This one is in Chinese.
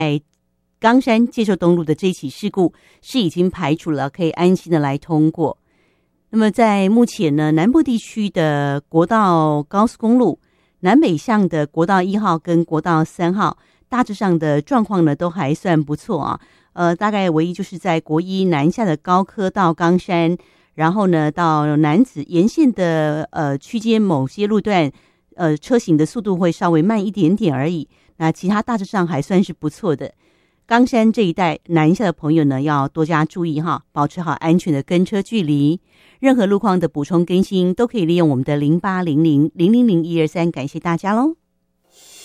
冈山介寿东路的这起事故是已经排除了，可以安心的来通过。那么在目前呢，南部地区的国道高速公路南北向的国道1号跟国道3号大致上的状况呢都还算不错啊。大概唯一就是在国一南下的高科到冈山，然后呢到楠梓沿线的区间某些路段车行的速度会稍微慢一点点而已，那其他大致上还算是不错的。冈山这一带南下的朋友呢要多加注意哈，保持好安全的跟车距离。任何路况的补充更新都可以利用我们的0800000123，感谢大家喽。